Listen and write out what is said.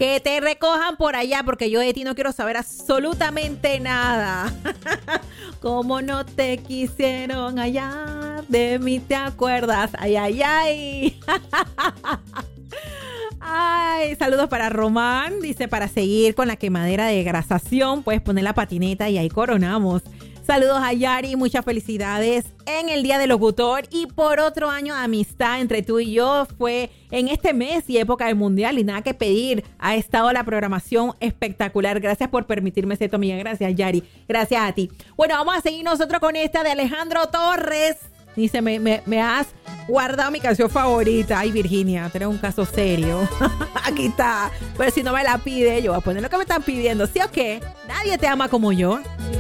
Que te recojan por allá, porque yo de ti no quiero saber absolutamente nada. Como no te quisieron hallar, de mí te acuerdas. Ay, ay, ay. Ay, saludos para Román. Dice, para seguir con la quemadera de grasación, puedes poner la patineta y ahí coronamos. Saludos a Yari, muchas felicidades en el Día del Locutor y por otro año de amistad entre tú y yo. Fue en este mes y época del Mundial y nada que pedir. Ha estado la programación espectacular. Gracias por permitirme ser tu amiga. Gracias, Yari. Gracias a ti. Bueno, vamos a seguir nosotros con esta de Alejandro Torres. Dice, me has guardado mi canción favorita. Ay, Virginia, tenés un caso serio. Aquí está. Pero si no me la pide, yo voy a poner lo que me están pidiendo. ¿Sí o qué? Nadie te ama como yo.